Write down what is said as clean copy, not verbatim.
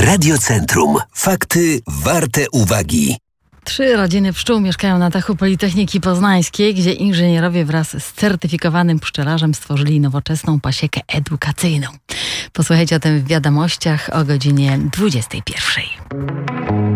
Radiocentrum. Fakty warte uwagi. 3 rodziny pszczół mieszkają na dachu Politechniki Poznańskiej, gdzie inżynierowie wraz z certyfikowanym pszczelarzem stworzyli nowoczesną pasiekę edukacyjną. Posłuchajcie o tym w wiadomościach o godzinie 21.